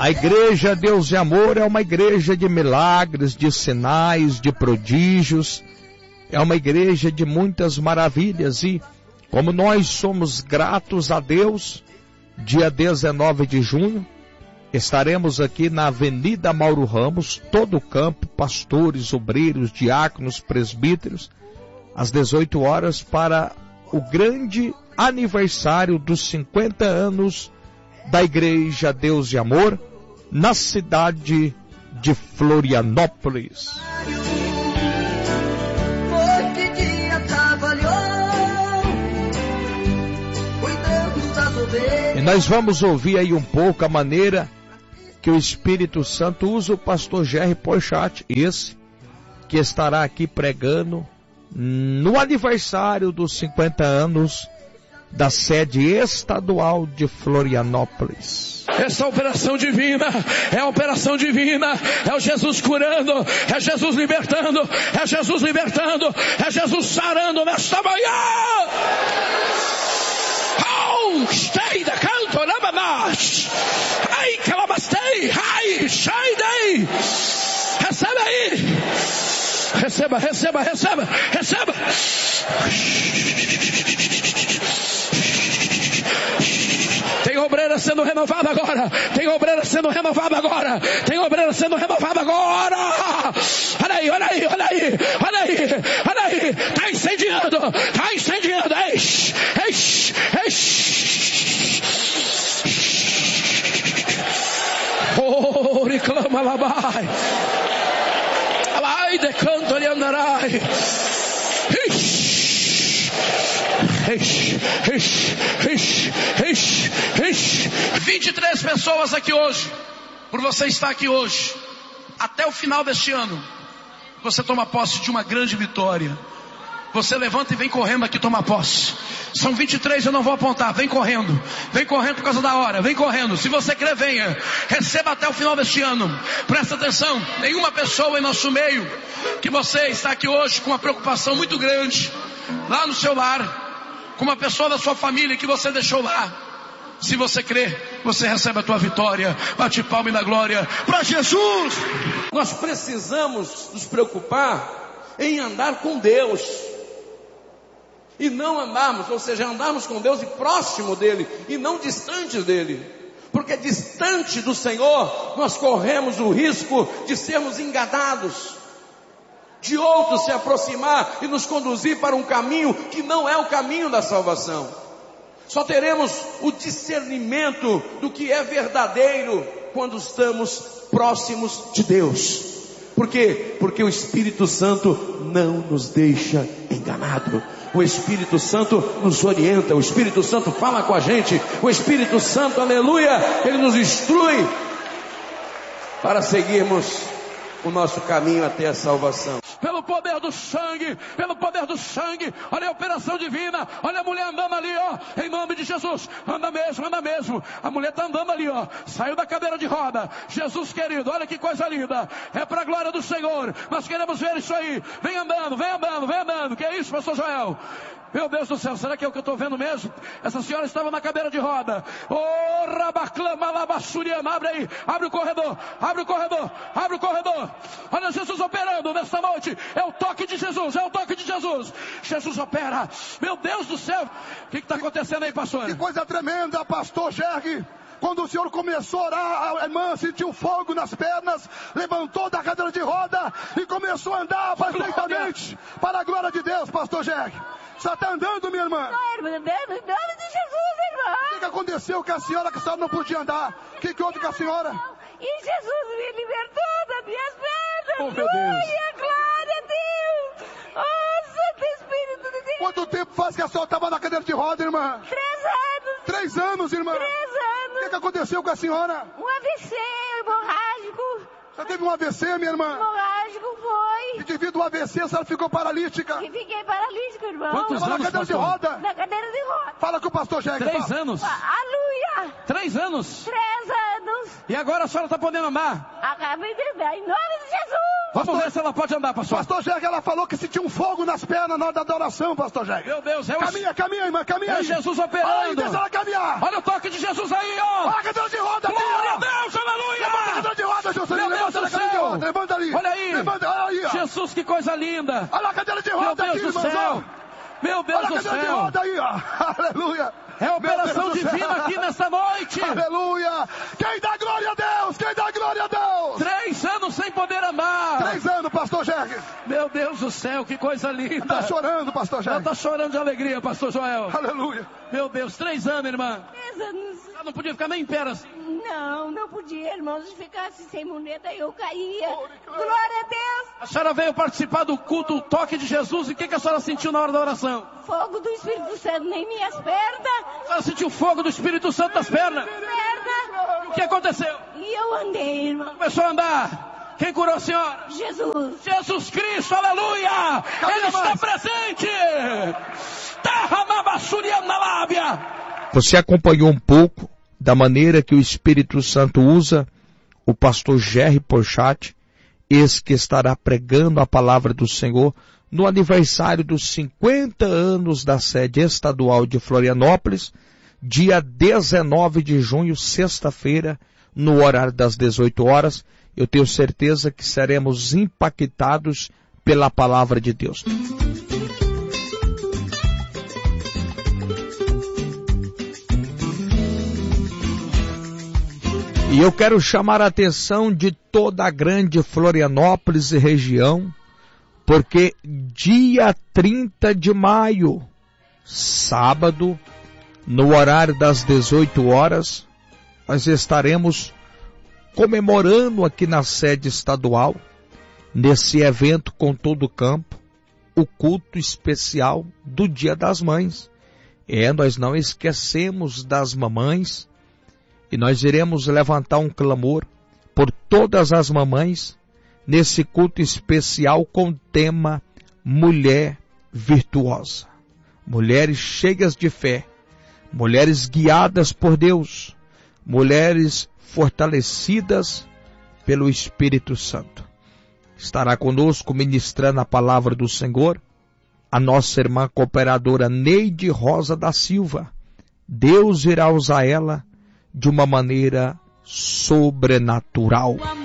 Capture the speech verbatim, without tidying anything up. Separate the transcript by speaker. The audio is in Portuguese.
Speaker 1: A igreja Deus de Amor é uma igreja de milagres, de sinais, de prodígios. É uma igreja de muitas maravilhas e, como nós somos gratos a Deus, dia dezenove de junho, estaremos aqui na Avenida Mauro Ramos, todo o campo, pastores, obreiros, diáconos, presbíteros, às dezoito horas, para o grande aniversário dos cinquenta anos da Igreja Deus de Amor, na cidade de Florianópolis. E nós vamos ouvir aí um pouco a maneira que o Espírito Santo usa o pastor Jerry Porchat, esse que estará aqui pregando no aniversário dos cinquenta anos da sede estadual de Florianópolis.
Speaker 2: Essa operação divina, é a operação divina, é o Jesus curando, é Jesus libertando, é Jesus libertando, é Jesus sarando nesta manhã. Oh, stay the canto, namamas. Ai, calabastei, ai, sai daí. Receba aí. Receba, receba, receba, receba. Tem obreira sendo renovada agora. Tem obreira sendo renovada agora. Tem obreira sendo renovada agora. Olha aí, olha aí, olha aí, olha aí, olha aí. Está incendiando, está incendiando. Eish, eish, eish. Oh, reclama lá, vai. Vai, decanto ali andarai. Eish. Eish, eish, eish, eish, eish. vinte e três pessoas aqui hoje, por você estar aqui hoje, até o final deste ano, você toma posse de uma grande vitória. Você levanta e vem correndo aqui tomar posse. São vinte e três, eu não vou apontar, vem correndo, vem correndo por causa da hora, vem correndo. Se você crer, venha, receba até o final deste ano. Presta atenção, nenhuma pessoa em nosso meio, que você está aqui hoje com uma preocupação muito grande, lá no seu lar, com uma pessoa da sua família que você deixou lá. Se você crer, você recebe a tua vitória. Bate palma e na glória para Jesus.
Speaker 3: Nós precisamos nos preocupar em andar com Deus e não andarmos, ou seja, andarmos com Deus e próximo dele e não distantes dele, porque distante do Senhor nós corremos o risco de sermos enganados, de outro se aproximar e nos conduzir para um caminho que não é o caminho da salvação. Só teremos o discernimento do que é verdadeiro quando estamos próximos de Deus. Por quê? Porque o Espírito Santo não nos deixa enganado. O Espírito Santo nos orienta, o Espírito Santo fala com a gente, o Espírito Santo, aleluia, ele nos instrui para seguirmos o nosso caminho até a salvação.
Speaker 2: Pelo poder do sangue, pelo poder do sangue, olha a operação divina, olha a mulher andando ali, ó, em nome de Jesus, anda mesmo, anda mesmo, a mulher está andando ali, ó, saiu da cadeira de roda. Jesus querido, olha que coisa linda, é para a glória do Senhor, nós queremos ver isso aí, vem andando, vem andando, vem andando, que é isso, pastor Joel? Meu Deus do céu, será que é o que eu estou vendo mesmo? Essa senhora estava na cadeira de roda. Oh, rabaclama, labassuriama, abre aí, abre o corredor, abre o corredor, abre o corredor. Olha Jesus operando nesta noite. É o toque de Jesus, é o toque de Jesus. Jesus opera. Meu Deus do céu, o que está acontecendo aí, pastor?
Speaker 4: Que coisa tremenda, pastor Jerry. Quando o senhor começou a orar, a irmã sentiu fogo nas pernas, levantou da cadeira de roda e começou a andar perfeitamente para a glória de Deus, pastor Jerry. Você está andando, minha irmã?
Speaker 5: Não, irmã, em nome de Jesus, irmã.
Speaker 4: O que, que aconteceu com a senhora que a senhora não podia andar? O que, que houve com a senhora?
Speaker 5: E Jesus me libertou das minhas pernas.
Speaker 4: Oh, meu Deus.
Speaker 5: Glória, glória a Deus. Oh, Santo Espírito de Deus.
Speaker 4: Quanto tempo faz que a senhora estava na cadeira de roda, irmã?
Speaker 5: Três anos.
Speaker 4: Três anos, irmã?
Speaker 5: Três anos.
Speaker 4: O que, que aconteceu com a senhora?
Speaker 5: Um A V C hemorrágico.
Speaker 4: Você teve um A V C, minha irmã?
Speaker 5: Hemorrágico foi.
Speaker 4: E devido ao A V C, a senhora ficou paralítica?
Speaker 5: E fiquei paralítico, irmão.
Speaker 2: Quantos
Speaker 4: Estava
Speaker 2: anos,
Speaker 4: na cadeira
Speaker 2: pastor?
Speaker 4: de roda?
Speaker 5: Na cadeira de roda.
Speaker 4: Fala com o pastor Jegue.
Speaker 2: Três
Speaker 4: fala.
Speaker 2: anos?
Speaker 5: Aleluia.
Speaker 2: Três anos?
Speaker 5: Três anos.
Speaker 2: E agora a senhora está podendo andar?
Speaker 5: Acabei de andar, em nome de Jesus.
Speaker 2: Vamos
Speaker 4: Pastor-
Speaker 2: ver se ela pode andar, pastor.
Speaker 4: Pastor Jegue, ela falou que sentia um fogo nas pernas na hora da adoração, pastor Jegue.
Speaker 2: Meu Deus, é o...
Speaker 4: Caminha, caminha, irmã, caminha
Speaker 2: É
Speaker 4: aí.
Speaker 2: Jesus
Speaker 4: Ai,
Speaker 2: operando.
Speaker 4: deixa ela caminhar.
Speaker 2: Olha o toque de Jesus aí, ó.
Speaker 4: Olha a cadeira de roda,
Speaker 2: Glória a
Speaker 4: filha.
Speaker 2: Deus, aleluia. Jesus, que coisa linda.
Speaker 4: Olha a cadeira de roda
Speaker 2: Meu Deus
Speaker 4: aqui,
Speaker 2: do
Speaker 4: irmãos.
Speaker 2: céu. Meu Deus
Speaker 4: Olha a
Speaker 2: do
Speaker 4: cadeira de
Speaker 2: céu.
Speaker 4: roda aí, ó. Aleluia.
Speaker 2: É operação
Speaker 4: Meu Deus do
Speaker 2: divina
Speaker 4: céu.
Speaker 2: aqui nessa noite.
Speaker 4: Aleluia. Quem dá glória a Deus? Quem dá glória a Deus?
Speaker 2: Três anos sem poder amar.
Speaker 4: Três anos, pastor Jerg.
Speaker 2: Meu Deus do céu, que coisa linda.
Speaker 4: Tá chorando, pastor
Speaker 2: Ela
Speaker 4: Jerg.
Speaker 2: tá chorando de alegria, pastor Joel.
Speaker 4: Aleluia.
Speaker 2: Meu Deus, três anos, irmã.
Speaker 5: Três anos.
Speaker 2: Ela não podia ficar nem em pé assim.
Speaker 5: Não, não podia, irmãos. Se ficasse sem moneda, eu caía. Glória a Deus.
Speaker 2: A senhora veio participar do culto, o toque de Jesus. E o que, que a senhora sentiu na hora da oração?
Speaker 5: Fogo do Espírito Santo nem minhas pernas.
Speaker 2: A senhora sentiu o fogo do Espírito Santo nas pernas.
Speaker 5: Perna.
Speaker 2: O que aconteceu?
Speaker 5: E eu andei, irmão.
Speaker 2: Começou a andar. Quem curou a senhora?
Speaker 5: Jesus.
Speaker 2: Jesus Cristo, aleluia! Ele está presente! Terra na basúria na lábia!
Speaker 1: Você acompanhou um pouco da maneira que o Espírito Santo usa o pastor Jerry Porchat, esse que estará pregando a palavra do Senhor no aniversário dos cinquenta anos da sede estadual de Florianópolis, dia dezenove de junho, sexta-feira, no horário das dezoito horas. Eu tenho certeza que seremos impactados pela palavra de Deus. E eu quero chamar a atenção de toda a grande Florianópolis e região, porque dia trinta de maio, sábado, no horário das dezoito horas, nós estaremos comemorando aqui na sede estadual, nesse evento com todo o campo, o culto especial do Dia das Mães. É, nós não esquecemos das mamães, e nós iremos levantar um clamor por todas as mamães nesse culto especial com o tema Mulher Virtuosa. Mulheres cheias de fé, mulheres guiadas por Deus, mulheres fortalecidas pelo Espírito Santo. Estará conosco ministrando a palavra do Senhor a nossa irmã cooperadora Neide Rosa da Silva. Deus irá usar ela de uma maneira sobrenatural.